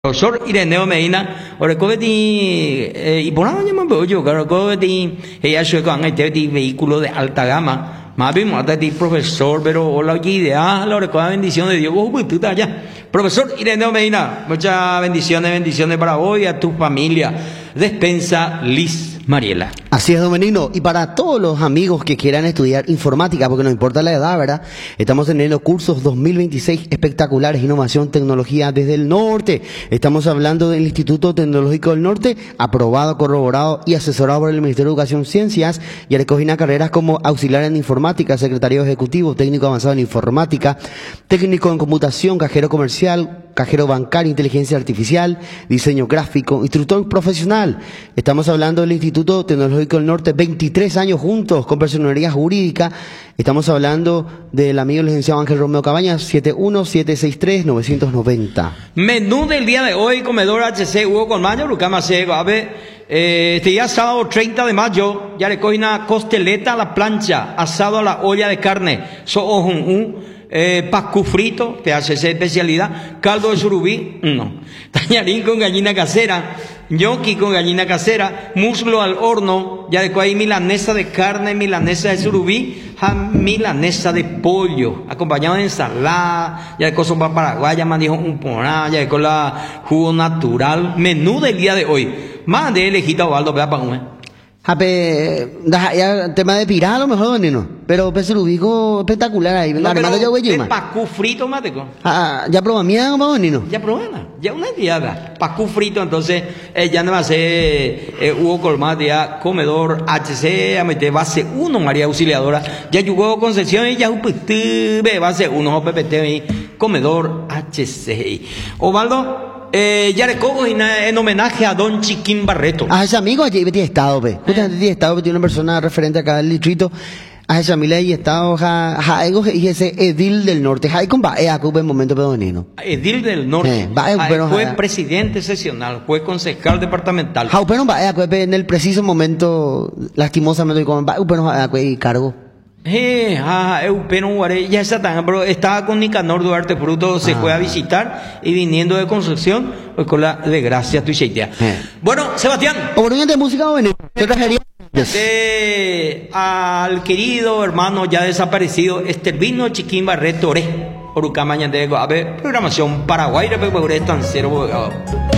Profesor Ireneo Medina, ora coveti y por ahora llaman yo, claro, coveti ella se con este vehículo de alta gama. Más bien mata ti profesor, pero hola aquí idea, la hora con la bendición de Dios, pues tú estás allá. Profesor Ireneo Medina, muchas bendiciones para hoy a tu familia. Despensa Liz Mariela. Así es, don Benigno. Y para todos los amigos que quieran estudiar informática, porque no importa la edad, ¿verdad? Estamos teniendo cursos 2026 espectaculares, innovación, tecnología desde el norte. Estamos hablando del Instituto Tecnológico del Norte, aprobado, corroborado y asesorado por el Ministerio de Educación y Ciencias, y recogina carreras como auxiliar en informática, secretario ejecutivo, técnico avanzado en informática, técnico en computación, cajero comercial, cajero bancario, inteligencia artificial, diseño gráfico, instructor profesional. Estamos hablando del Instituto Tecnológico del Norte, 23 años juntos con personería jurídica. Estamos hablando del amigo licenciado Ángel Romeo Cabañas, 71763-990. Menú del día de hoy, comedor HC Hugo con Mayo, Lucama Sego. A ver, este día sábado 30 de mayo, ya le coge una costeleta a la plancha, asado a la olla de carne, pascu frito, te hace esa especialidad, caldo de surubí, no, tallarín con gallina casera, ñoqui con gallina casera, muslo al horno, ya de ahí milanesa de carne, milanesa de surubí, milanesa de pollo, acompañado de ensalada, ya de cosas para paraguaya, me dijo un porá, ya de con la jugo natural, menú del día de hoy, más de lejita Ovaldo, vea para comer. Jape, ya tema de pirá a lo mejor, Benigno, pero pues se lo ubico espectacular ahí. No, pero de pascu frito, mateco. Ya probé mía, como Benigno. Ya probé, ya una diada. Pascu frito, entonces, ya no va a ser Hugo Colmás, ya comedor HC, a meter base 1, María Auxiliadora. Ya jugó Concepción y ya base 1, PPT, comedor HC. Ovaldo. Ya le cojo en homenaje a don Chiquín Barreto. A ese amigo allí tiene estado, pe. Justamente tiene estado, tiene una persona referente acá del distrito. A esa familia y estado, y ese edil del norte. Hay con Baea, que en momento pedo Benigno. Edil del norte. Fue presidente sesional, fue concejal departamental. Pero Baea, en el preciso momento, lastimosamente, con Baea, pero cargo. Ya pero estaba con Nicanor Duarte Fruto, se fue a visitar y viniendo de Concepción, pues con la desgracia tu idea. Bueno, Sebastián. Oportunidad de música, Benigno. ¿Qué trajería? Al querido hermano ya desaparecido Estervino Chiquín Barreto Oré, Orucama Ñandego, a ver, programación Paraguay, estancero.